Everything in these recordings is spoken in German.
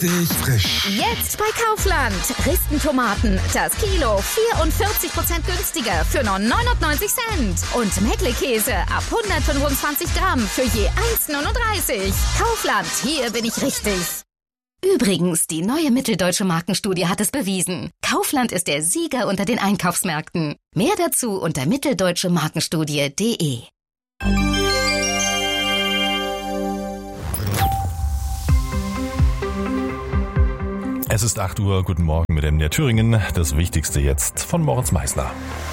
Frisch. Jetzt bei Kaufland. Ristentomaten. Das Kilo 44% günstiger für nur 99 Cent. Und Mettlekäse ab 125 Gramm für je 1,39. Kaufland, hier bin ich richtig. Übrigens, die neue Mitteldeutsche Markenstudie hat es bewiesen. Kaufland ist der Sieger unter den Einkaufsmärkten. Mehr dazu unter mitteldeutschemarkenstudie.de. Es ist 8 Uhr, guten Morgen mit MDR Thüringen. Das Wichtigste jetzt von Moritz Meisler.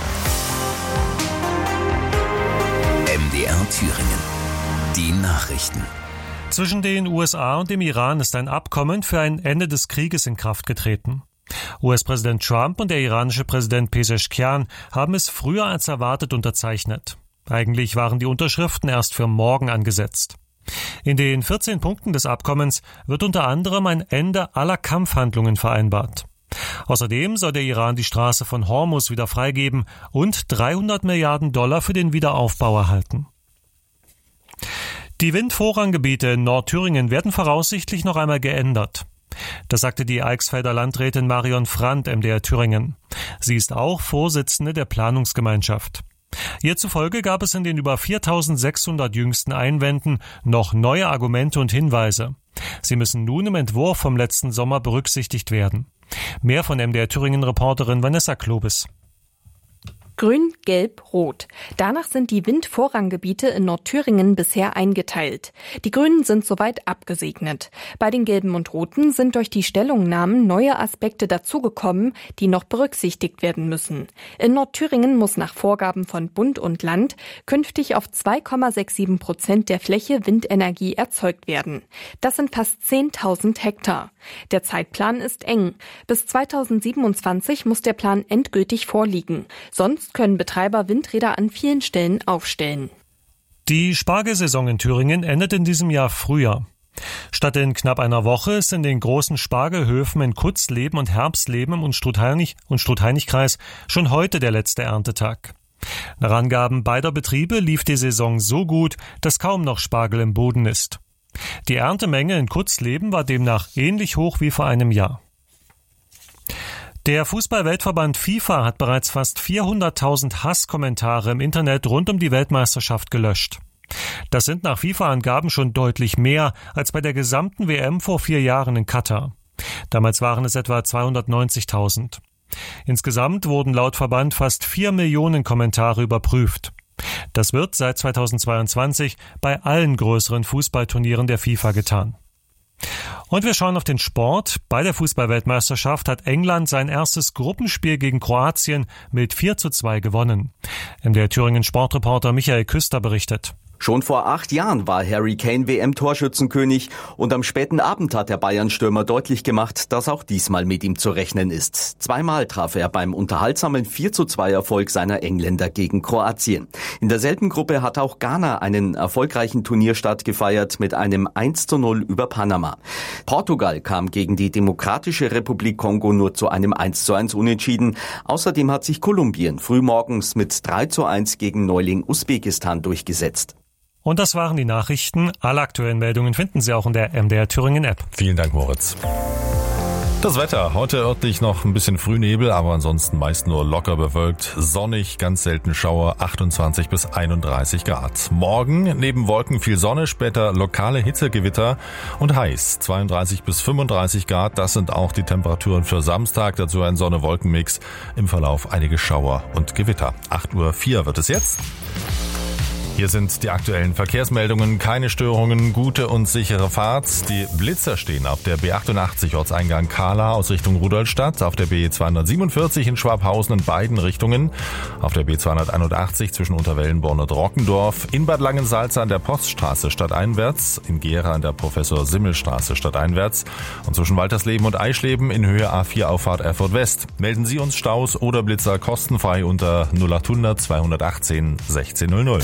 MDR Thüringen. Die Nachrichten. Zwischen den USA und dem Iran ist ein Abkommen für ein Ende des Krieges in Kraft getreten. US-Präsident Trump und der iranische Präsident Pezeshkian haben es früher als erwartet unterzeichnet. Eigentlich waren die Unterschriften erst für morgen angesetzt. In den 14 Punkten des Abkommens wird unter anderem ein Ende aller Kampfhandlungen vereinbart. Außerdem soll der Iran die Straße von Hormuz wieder freigeben und $300 Milliarden für den Wiederaufbau erhalten. Die Windvorranggebiete in Nordthüringen werden voraussichtlich noch einmal geändert. Das sagte die Eichsfelder Landrätin Marion Frandt MDR Thüringen. Sie ist auch Vorsitzende der Planungsgemeinschaft. Ihr zufolge gab es in den über 4.600 jüngsten Einwänden noch neue Argumente und Hinweise. Sie müssen nun im Entwurf vom letzten Sommer berücksichtigt werden. Mehr von MDR Thüringen-Reporterin Vanessa Klobis. Grün, Gelb, Rot. Danach sind die Windvorranggebiete in Nordthüringen bisher eingeteilt. Die Grünen sind soweit abgesegnet. Bei den Gelben und Roten sind durch die Stellungnahmen neue Aspekte dazugekommen, die noch berücksichtigt werden müssen. In Nordthüringen muss nach Vorgaben von Bund und Land künftig auf 2,67% der Fläche Windenergie erzeugt werden. Das sind fast 10.000 Hektar. Der Zeitplan ist eng. Bis 2027 muss der Plan endgültig vorliegen. Sonst können Betreiber Windräder an vielen Stellen aufstellen. Die Spargelsaison in Thüringen endet in diesem Jahr früher. Statt in knapp einer Woche ist in den großen Spargelhöfen in Kutzleben und Herbstleben und Strutheinigkreis schon heute der letzte Erntetag. Nach Angaben beider Betriebe lief die Saison so gut, dass kaum noch Spargel im Boden ist. Die Erntemenge in Kutzleben war demnach ähnlich hoch wie vor einem Jahr. Der Fußball-Weltverband FIFA hat bereits fast 400.000 Hasskommentare im Internet rund um die Weltmeisterschaft gelöscht. Das sind nach FIFA-Angaben schon deutlich mehr als bei der gesamten WM vor 4 Jahren in Katar. Damals waren es etwa 290.000. Insgesamt wurden laut Verband fast 4 Millionen Kommentare überprüft. Das wird seit 2022 bei allen größeren Fußballturnieren der FIFA getan. Und wir schauen auf den Sport. Bei der Fußball-Weltmeisterschaft hat England sein erstes Gruppenspiel gegen Kroatien mit 4:2 gewonnen. Der Thüringen Sportreporter Michael Küster berichtet. Schon vor 8 Jahren war Harry Kane WM-Torschützenkönig und am späten Abend hat der Bayern-Stürmer deutlich gemacht, dass auch diesmal mit ihm zu rechnen ist. 2-mal traf er beim unterhaltsamen 4:2-Erfolg seiner Engländer gegen Kroatien. In derselben Gruppe hat auch Ghana einen erfolgreichen Turnierstart gefeiert mit einem 1:0 über Panama. Portugal kam gegen die Demokratische Republik Kongo nur zu einem 1:1 Unentschieden. Außerdem hat sich Kolumbien frühmorgens mit 3:1 gegen Neuling Usbekistan durchgesetzt. Und das waren die Nachrichten. Alle aktuellen Meldungen finden Sie auch in der MDR Thüringen App. Vielen Dank, Moritz. Das Wetter. Heute örtlich noch ein bisschen Frühnebel, aber ansonsten meist nur locker bewölkt. Sonnig, ganz selten Schauer, 28 bis 31 Grad. Morgen neben Wolken viel Sonne, später lokale Hitzegewitter und heiß. 32 bis 35 Grad, das sind auch die Temperaturen für Samstag. Dazu ein Sonne-Wolken-Mix. Im Verlauf einige Schauer und Gewitter. 8:04 Uhr wird es jetzt. Hier sind die aktuellen Verkehrsmeldungen. Keine Störungen, gute und sichere Fahrt. Die Blitzer stehen auf der B88 Ortseingang Kahla aus Richtung Rudolstadt, auf der B247 in Schwabhausen in beiden Richtungen, auf der B281 zwischen Unterwellenborn und Rockendorf, in Bad Langensalza an der Poststraße stadteinwärts, in Gera an der Professor-Simmel-Straße stadteinwärts und zwischen Waltersleben und Eischleben in Höhe A4 Auffahrt Erfurt West. Melden Sie uns Staus oder Blitzer kostenfrei unter 0800 218 1600.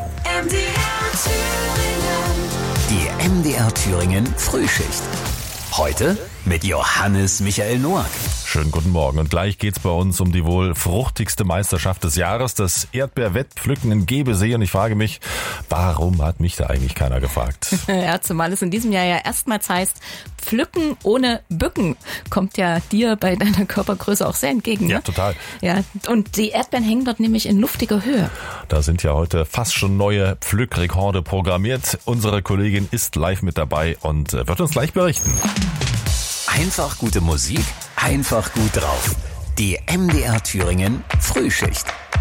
Die MDR Thüringen Frühschicht. Heute mit Johannes Michael Noack. Schönen guten Morgen. Und gleich geht's bei uns um die wohl fruchtigste Meisterschaft des Jahres, das Erdbeerwettpflücken in Gebesee. Und ich frage mich, warum hat mich da eigentlich keiner gefragt? Ja, zumal es in diesem Jahr ja erstmals heißt, pflücken ohne bücken. Kommt ja dir bei deiner Körpergröße auch sehr entgegen, ne? Ja, total. Ja, und die Erdbeeren hängen dort nämlich in luftiger Höhe. Da sind ja heute fast schon neue Pflückrekorde programmiert. Unsere Kollegin ist live mit dabei und wird uns gleich berichten. Einfach gute Musik, einfach gut drauf. Die MDR Thüringen Frühschicht.